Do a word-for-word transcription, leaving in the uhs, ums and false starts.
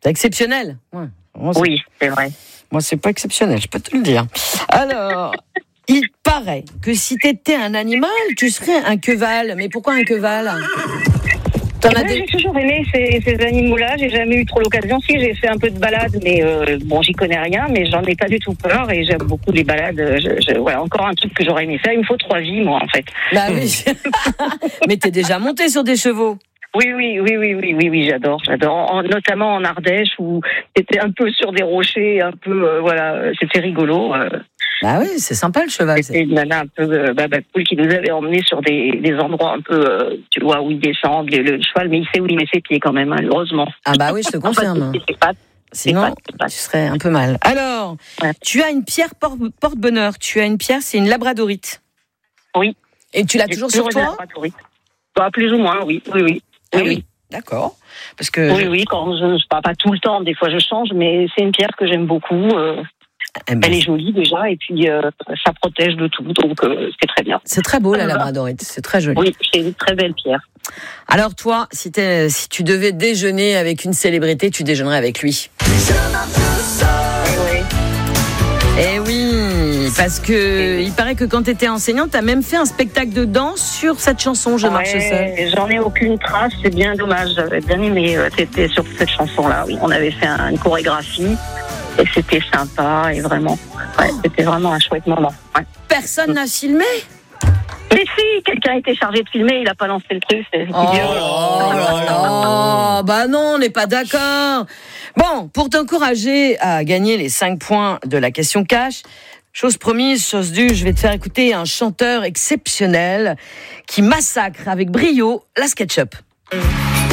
C'est exceptionnel. Ouais. Moi, c'est... Oui, c'est vrai. Moi, c'est pas exceptionnel, je peux te le dire. Alors, il paraît que si t'étais un animal, tu serais un queval. Mais pourquoi un queval ? T'en as Moi, des... J'ai toujours aimé ces, ces animaux-là. J'ai jamais eu trop l'occasion. Si, j'ai fait un peu de balade, mais euh, bon, j'y connais rien, mais j'en ai pas du tout peur et j'aime beaucoup les balades. Je, je, voilà, encore un truc que j'aurais aimé faire. Il me faut trois vies, moi, en fait. Bah oui. Mais t'es déjà monté sur des chevaux. Oui, oui, oui, oui, oui, oui, oui, j'adore, j'adore. En, notamment en Ardèche où c'était un peu sur des rochers, un peu, euh, voilà, c'était rigolo. Euh, Bah oui, c'est sympa le cheval. c'était une nana un peu euh, bah, bah, cool qui nous avait emmenés sur des, des endroits un peu, euh, tu vois, où il descend, le, le cheval, mais il sait où il met ses pieds quand même, hein, heureusement. Ah bah oui, je te confirme. C'est pas, Sinon, c'est pas, c'est pas. tu serais un peu mal. Alors, Ouais. tu as une pierre por- porte-bonheur. Tu as une pierre, c'est une labradorite. Oui. Et tu l'as J'ai toujours sur toujours toi ? aimé la patrouille. Bah, plus ou moins, oui, oui, oui. Ah Oui, oui. oui. D'accord. Parce que Oui, oui, quand je, je pas, pas tout le temps, des fois je change, mais c'est une pierre que j'aime beaucoup. Euh, eh ben, elle est jolie déjà, et puis euh, ça protège de tout, donc euh, c'est très bien. c'est très beau la labradorite, c'est très joli. Oui, c'est une très belle pierre. Alors toi, si, t'es, si tu devais déjeuner avec une célébrité, tu déjeunerais avec lui. Oui. Eh oui, parce que il paraît que quand tu étais enseignante, tu as même fait un spectacle de danse sur cette chanson Je marche seule. Ouais, j'en ai aucune trace, c'est bien dommage. J'avais bien aimé, euh, c'était sur cette chanson-là. Oui, on avait fait un, une chorégraphie et c'était sympa et vraiment, ouais, c'était vraiment un chouette moment. Ouais. Personne n'a filmé ? Mais si, quelqu'un était chargé de filmer, il a pas lancé le truc. C'est Oh idiot. là là, bah non, on n'est pas d'accord. Bon, pour t'encourager à gagner les cinq points de la question cash, chose promise, chose due, je vais te faire écouter un chanteur exceptionnel qui massacre avec brio la SketchUp.